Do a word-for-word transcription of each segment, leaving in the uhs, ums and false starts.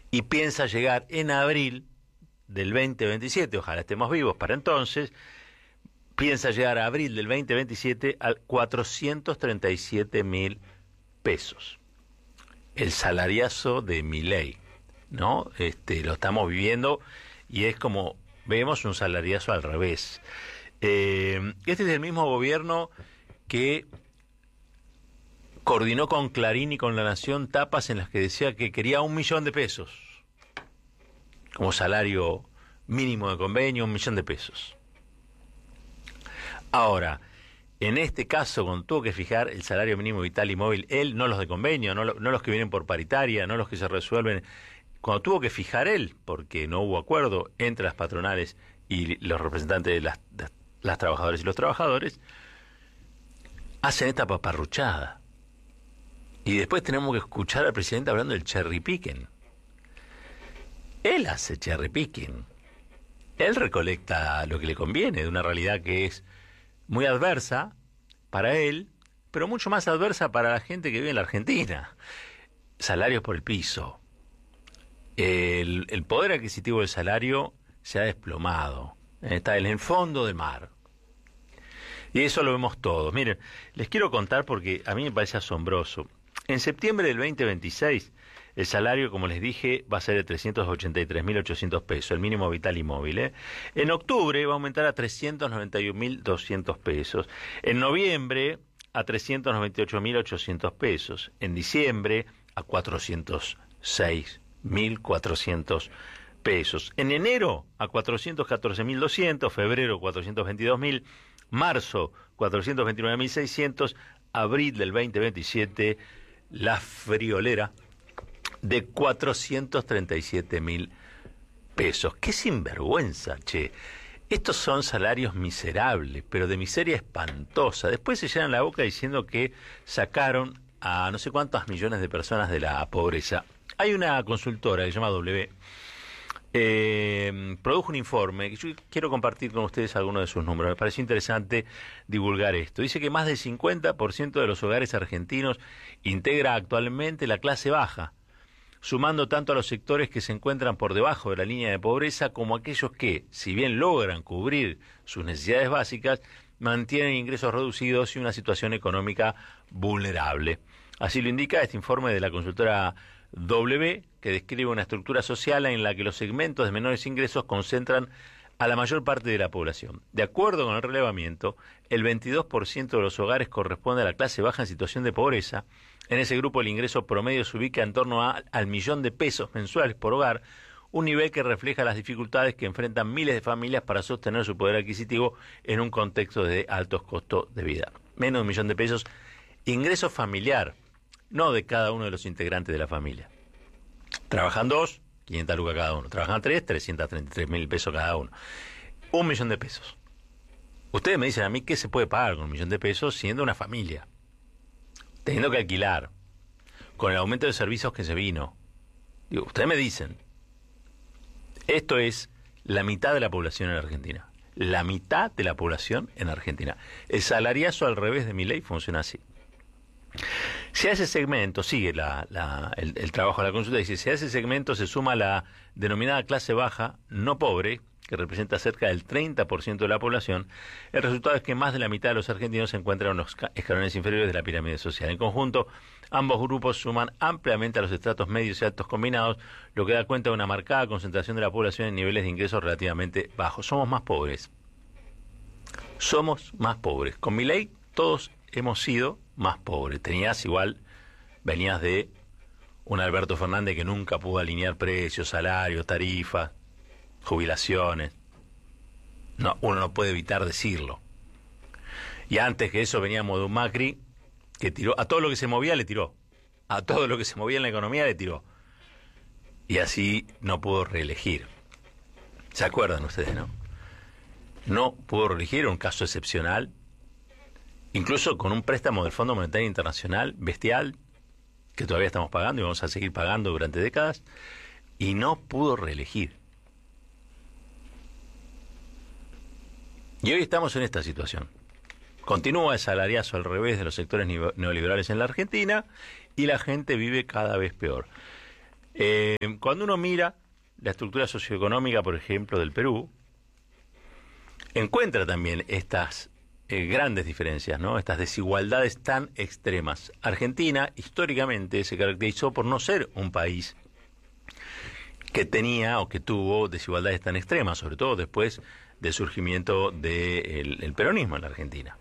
y piensa llegar en abril del veinte veintisiete, ojalá estemos vivos para entonces, piensa llegar a abril del veinte veintisiete a cuatrocientos treinta y siete mil pesos. El salariazo de Milei, ¿no? Este, lo estamos viviendo y es como vemos un salariazo al revés. Eh, este es el mismo gobierno que coordinó con Clarín y con La Nación tapas en las que decía que quería un millón de pesos como salario mínimo de convenio, un millón de pesos. Ahora, en este caso, cuando tuvo que fijar el salario mínimo vital y móvil, él, no los de convenio, no, lo, no los que vienen por paritaria, no los que se resuelven, cuando tuvo que fijar él, porque no hubo acuerdo entre las patronales y los representantes de las, de las trabajadoras y los trabajadores, hacen esta paparruchada. Y después tenemos que escuchar al presidente hablando del cherry picking. Él hace cherry picking. Él recolecta lo que le conviene de una realidad que es muy adversa para él, pero mucho más adversa para la gente que vive en la Argentina. Salarios por el piso. El, el poder adquisitivo del salario se ha desplomado. Está en el fondo del mar. Y eso lo vemos todos. Miren, les quiero contar porque a mí me parece asombroso. En septiembre del veinte veintiséis, el salario, como les dije, va a ser de trescientos ochenta y tres mil ochocientos pesos, el mínimo vital y móvil. ¿eh? En octubre va a aumentar a trescientos noventa y un mil doscientos pesos. En noviembre a trescientos noventa y ocho mil ochocientos pesos. En diciembre a cuatrocientos seis mil cuatrocientos pesos. En enero a cuatrocientos catorce mil doscientos, febrero cuatrocientos veintidós mil, marzo cuatrocientos veintinueve mil seiscientos, abril del veinte veintisiete, la friolera de cuatrocientos treinta y siete mil pesos. ¡Qué sinvergüenza, che! Estos son salarios miserables, pero de miseria espantosa. Después se llenan la boca diciendo que sacaron a no sé cuántos millones de personas de la pobreza. Hay una consultora que se llama W, eh, produjo un informe, que yo quiero compartir con ustedes algunos de sus números, me pareció interesante divulgar esto. Dice que más del cincuenta por ciento de los hogares argentinos integra actualmente la clase baja, sumando tanto a los sectores que se encuentran por debajo de la línea de pobreza como aquellos que, si bien logran cubrir sus necesidades básicas, mantienen ingresos reducidos y una situación económica vulnerable. Así lo indica este informe de la consultora W, que describe una estructura social en la que los segmentos de menores ingresos concentran a la mayor parte de la población. De acuerdo con el relevamiento, el veintidós por ciento de los hogares corresponde a la clase baja en situación de pobreza. En ese grupo el ingreso promedio se ubica en torno a, al millón de pesos mensuales por hogar, un nivel que refleja las dificultades que enfrentan miles de familias para sostener su poder adquisitivo en un contexto de altos costos de vida. Menos de un millón de pesos, ingreso familiar, no de cada uno de los integrantes de la familia. Trabajan dos, quinientas lucas cada uno. Trabajan tres, trescientos treinta y tres mil pesos cada uno. Un millón de pesos. Ustedes me dicen a mí qué se puede pagar con un millón de pesos siendo una familia, teniendo que alquilar, con el aumento de servicios que se vino. Digo, ustedes me dicen, esto es la mitad de la población en Argentina. La mitad de la población en Argentina. El salariazo al revés de Milei funciona así. Si a ese segmento, sigue la, la, el, el trabajo de la consulta, dice, si a ese segmento se suma la denominada clase baja, no pobre, que representa cerca del treinta por ciento de la población, el resultado es que más de la mitad de los argentinos se encuentran en los escalones inferiores de la pirámide social. En conjunto, ambos grupos suman ampliamente a los estratos medios y altos combinados, lo que da cuenta de una marcada concentración de la población en niveles de ingresos relativamente bajos. Somos más pobres. Somos más pobres. Con Milei todos hemos sido más pobres. Tenías igual, venías de un Alberto Fernández que nunca pudo alinear precios, salarios, tarifas, jubilaciones. No, uno no puede evitar decirlo. Y antes que eso veníamos de un Macri que tiró, a todo lo que se movía le tiró. A todo lo que se movía en la economía le tiró. Y así no pudo reelegir. ¿Se acuerdan ustedes, no? No pudo reelegir, un caso excepcional. Incluso con un préstamo del Fondo Monetario Internacional bestial, que todavía estamos pagando y vamos a seguir pagando durante décadas, y no pudo reelegir. Y hoy estamos en esta situación. Continúa el salariazo al revés de los sectores neoliberales en la Argentina y la gente vive cada vez peor. Eh, cuando uno mira la estructura socioeconómica, por ejemplo, del Perú, encuentra también estas eh, grandes diferencias, ¿no? Estas desigualdades tan extremas. Argentina, históricamente, se caracterizó por no ser un país que tenía o que tuvo desigualdades tan extremas, sobre todo después del surgimiento del el peronismo en la Argentina.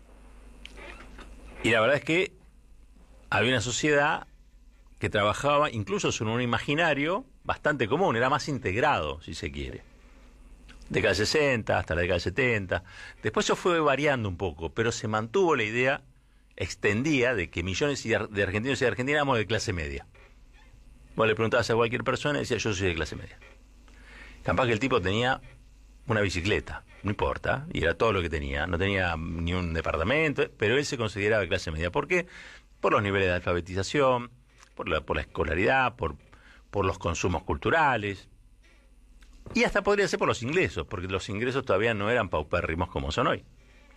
Y la verdad es que había una sociedad que trabajaba incluso sobre un imaginario bastante común, era más integrado, si se quiere. Década de sesenta hasta la década de setenta. Después eso fue variando un poco, pero se mantuvo la idea extendida de que millones de argentinos y de argentinas éramos de clase media. Vos le preguntabas a cualquier persona y decía, yo soy de clase media. Capaz que el tipo tenía una bicicleta, no importa, y era todo lo que tenía. No tenía ni un departamento, pero él se consideraba de clase media. ¿Por qué? Por los niveles de alfabetización, por la, por la escolaridad, por, por los consumos culturales. Y hasta podría ser por los ingresos, porque los ingresos todavía no eran paupérrimos como son hoy.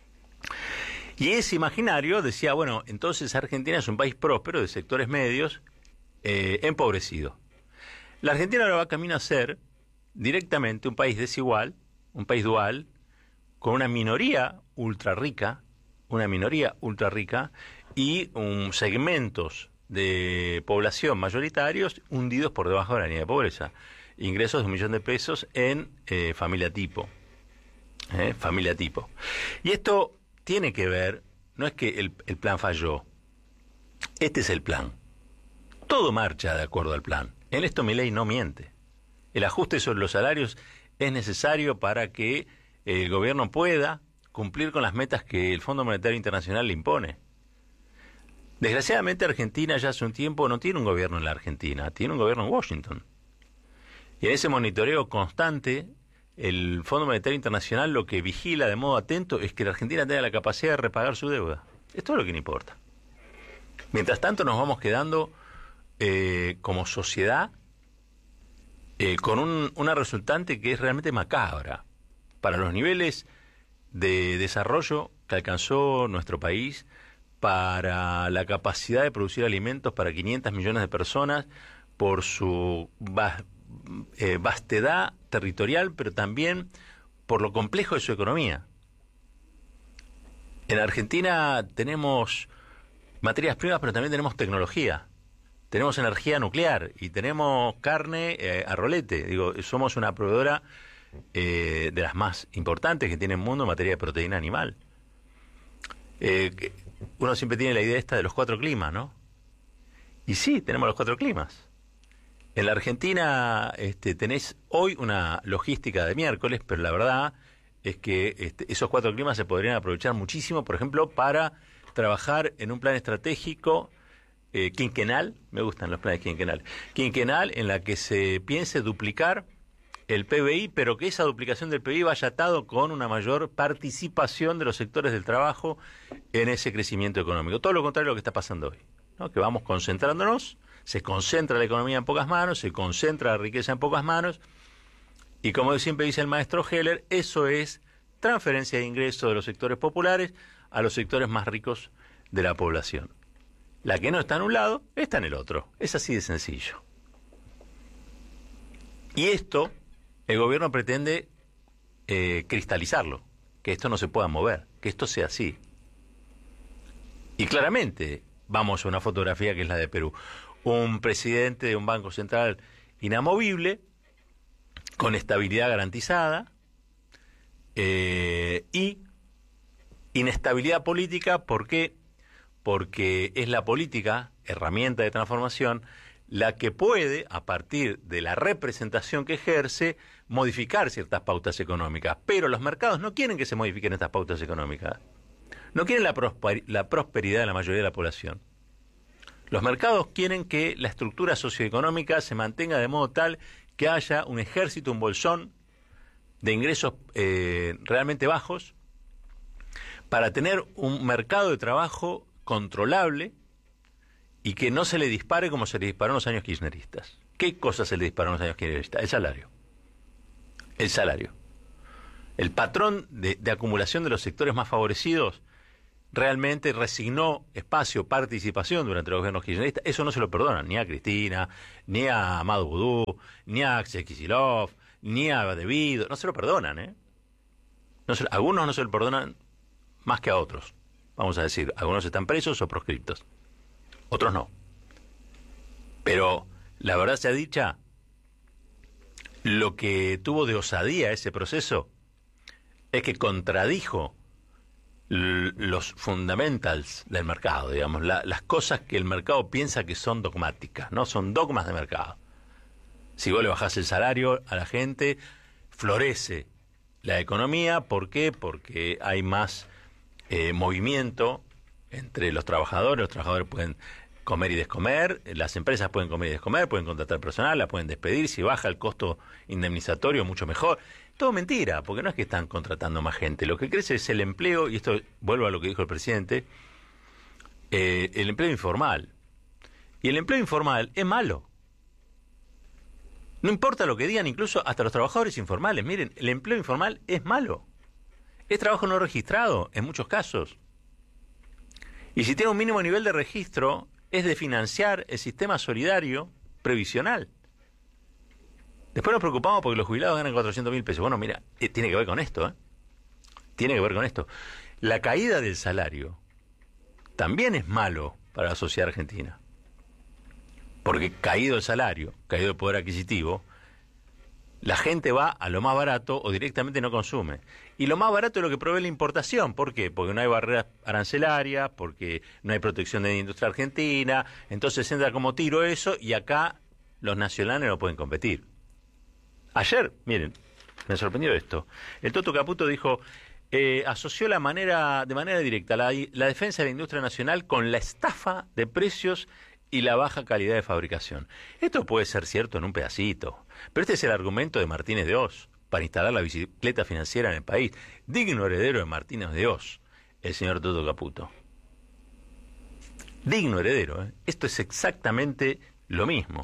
Y ese imaginario decía, bueno, entonces Argentina es un país próspero de sectores medios, eh, empobrecido. La Argentina ahora va camino a ser directamente un país desigual, un país dual, con una minoría ultra rica, una minoría ultra rica y um, segmentos de población mayoritarios hundidos por debajo de la línea de pobreza. Ingresos de un millón de pesos en eh, familia tipo. Eh, familia tipo. Y esto tiene que ver, no es que el, el plan falló, este es el plan. Todo marcha de acuerdo al plan. En esto Milei no miente. El ajuste sobre los salarios es necesario para que el gobierno pueda cumplir con las metas que el Fondo Monetario Internacional le impone. Desgraciadamente Argentina ya hace un tiempo no tiene un gobierno en la Argentina, tiene un gobierno en Washington. Y en ese monitoreo constante, el Fondo Monetario Internacional lo que vigila de modo atento es que la Argentina tenga la capacidad de repagar su deuda. Esto es lo que no importa. Mientras tanto nos vamos quedando eh, como sociedad eh, con un, una resultante que es realmente macabra. Para los niveles de desarrollo que alcanzó nuestro país, para la capacidad de producir alimentos para quinientos millones de personas, por su va, eh, vastedad territorial, pero también por lo complejo de su economía. En Argentina tenemos materias primas, pero también tenemos tecnología. Tenemos energía nuclear y tenemos carne eh, a rolete. Digo, somos una proveedora eh, de las más importantes que tiene el mundo en materia de proteína animal. Eh, uno siempre tiene la idea esta de los cuatro climas, ¿no? Y sí, tenemos los cuatro climas. En la Argentina este, tenés hoy una logística de miércoles, pero la verdad es que este, esos cuatro climas se podrían aprovechar muchísimo, por ejemplo, para trabajar en un plan estratégico eh, quinquenal, me gustan los planes quinquenal, quinquenal en la que se piense duplicar el P B I, pero que esa duplicación del P B I vaya atado con una mayor participación de los sectores del trabajo en ese crecimiento económico. Todo lo contrario de lo que está pasando hoy, ¿no? Que vamos concentrándonos, se concentra la economía en pocas manos, se concentra la riqueza en pocas manos, y como siempre dice el maestro Heller, eso es transferencia de ingresos de los sectores populares a los sectores más ricos de la población. La que no está en un lado, está en el otro. Es así de sencillo. Y esto el gobierno pretende eh, cristalizarlo, que esto no se pueda mover, que esto sea así. Y claramente vamos a una fotografía que es la de Perú. Un presidente de un banco central inamovible, con estabilidad garantizada, eh, y inestabilidad política, ¿por qué? Porque es la política, herramienta de transformación, la que puede, a partir de la representación que ejerce, modificar ciertas pautas económicas. Pero los mercados no quieren que se modifiquen estas pautas económicas. No quieren la, prosper- la prosperidad de la mayoría de la población. Los mercados quieren que la estructura socioeconómica se mantenga de modo tal que haya un ejército, un bolsón de ingresos eh, realmente bajos, para tener un mercado de trabajo controlable y que no se le dispare como se le disparó en los años kirchneristas. ¿Qué cosa se le disparó en los años kirchneristas? El salario. El salario. El patrón de, de acumulación de los sectores más favorecidos realmente resignó espacio, participación durante los gobiernos kirchneristas. Eso no se lo perdonan ni a Cristina, ni a Amado Boudou, ni a Axel Kicillof, ni a Devido. No se lo perdonan, ¿eh? No se, algunos no se lo perdonan más que a otros. Vamos a decir, algunos están presos o proscriptos. Otros no. Pero la verdad sea dicha, lo que tuvo de osadía ese proceso es que contradijo l- los fundamentals del mercado, digamos, la, las cosas que el mercado piensa que son dogmáticas, no son dogmas de mercado. Si vos le bajás el salario a la gente, florece la economía. ¿Por qué? Porque hay más eh, movimiento entre los trabajadores. Los trabajadores pueden comer y descomer, las empresas pueden comer y descomer, pueden contratar personal, la pueden despedir. Si baja el costo indemnizatorio, mucho mejor. Todo mentira, porque no es que están contratando más gente. Lo que crece es el empleo, y esto vuelvo a lo que dijo el presidente, eh, el empleo informal. Y el empleo informal es malo. No importa lo que digan, incluso hasta los trabajadores informales. Miren, el empleo informal es malo. Es trabajo no registrado, en muchos casos. Y si tiene un mínimo nivel de registro, es de financiar el sistema solidario previsional. Después nos preocupamos porque los jubilados ganan cuatrocientos mil pesos. Bueno, mira, eh, tiene que ver con esto, ¿eh? Tiene que ver con esto. La caída del salario también es malo para la sociedad argentina. Porque caído el salario, caído el poder adquisitivo, la gente va a lo más barato o directamente no consume. Y lo más barato es lo que provee la importación. ¿Por qué? Porque no hay barreras arancelarias, porque no hay protección de la industria argentina. Entonces entra como tiro eso y acá los nacionales no pueden competir. Ayer, miren, me sorprendió esto. El Toto Caputo dijo, eh, asoció la manera, de manera directa la, la defensa de la industria nacional con la estafa de precios y la baja calidad de fabricación. Esto puede ser cierto en un pedacito, pero este es el argumento de Martínez de Oz para instalar la bicicleta financiera en el país. Digno heredero de Martínez de Oz, el señor Toto Caputo. Digno heredero, ¿eh? Esto es exactamente lo mismo.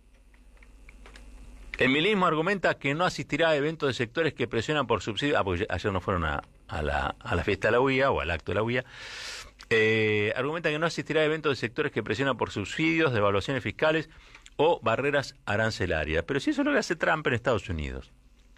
El milenismo argumenta que no asistirá a eventos de sectores que presionan por subsidios. Ah, porque ayer no fueron a, a, la, a la fiesta de la U I A o al acto de la U I A. Eh, argumenta que no asistirá a eventos de sectores que presionan por subsidios, devaluaciones fiscales o barreras arancelarias. Pero si eso es lo que hace Trump en Estados Unidos.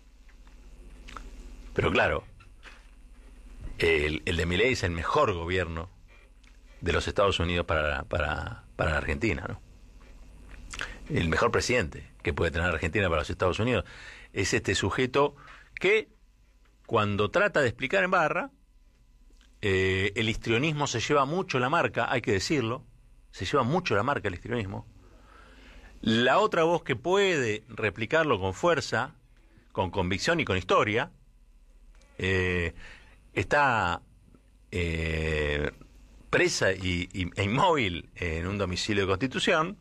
Pero claro, el, el de Milei es el mejor gobierno de los Estados Unidos para, para, para la Argentina, ¿no? El mejor presidente que puede tener Argentina para los Estados Unidos es este sujeto que, cuando trata de explicar en barra, eh, el histrionismo se lleva mucho la marca, hay que decirlo, se lleva mucho la marca el histrionismo. La otra voz que puede replicarlo con fuerza, con convicción y con historia, eh, está eh, presa y, y, e inmóvil en un domicilio de Constitución.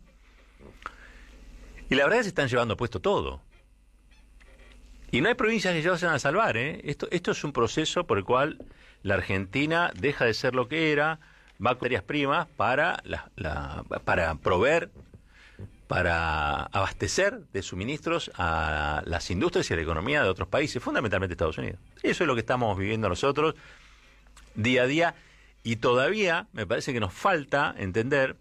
Y la verdad es que se están llevando puesto todo. Y no hay provincias que ya se van a salvar, ¿eh? Esto, esto es un proceso por el cual la Argentina deja de ser lo que era, va a materias primas para, la, la, para proveer, para abastecer de suministros a las industrias y a la economía de otros países, fundamentalmente Estados Unidos. Eso es lo que estamos viviendo nosotros día a día. Y todavía me parece que nos falta entender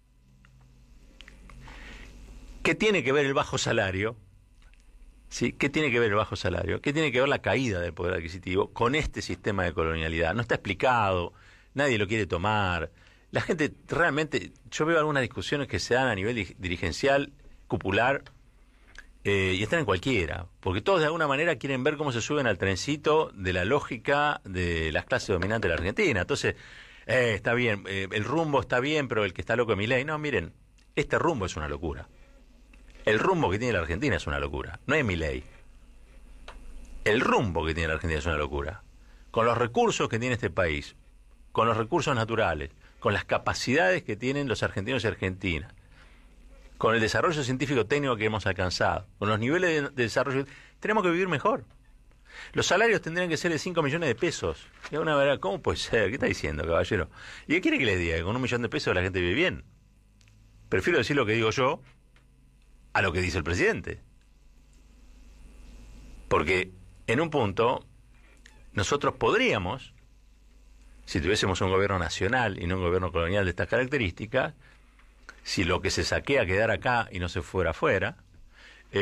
¿qué tiene que ver el bajo salario? ¿Sí? ¿Qué tiene que ver el bajo salario? ¿Qué tiene que ver la caída del poder adquisitivo con este sistema de colonialidad? No está explicado, nadie lo quiere tomar. La gente realmente, yo veo algunas discusiones que se dan a nivel dirigencial, cupular, eh, y están en cualquiera, porque todos de alguna manera quieren ver cómo se suben al trencito de la lógica de las clases dominantes de la Argentina. Entonces, eh, está bien, eh, el rumbo está bien, pero el que está loco es Milei. No, miren, este rumbo es una locura. El rumbo que tiene la Argentina es una locura, no es Milei. El rumbo que tiene la Argentina es una locura. Con los recursos que tiene este país, con los recursos naturales, con las capacidades que tienen los argentinos y argentinas, con el desarrollo científico técnico que hemos alcanzado, con los niveles de, de desarrollo, tenemos que vivir mejor. Los salarios tendrían que ser de cinco millones de pesos. Y una verdad, ¿cómo puede ser? ¿Qué está diciendo, caballero? ¿Y qué quiere que les diga? ¿Que con un millón de pesos la gente vive bien? Prefiero decir lo que digo yo a lo que dice el presidente. Porque en un punto nosotros podríamos si tuviésemos un gobierno nacional y no un gobierno colonial de estas características, si lo que se saquea quedara acá y no se fuera afuera,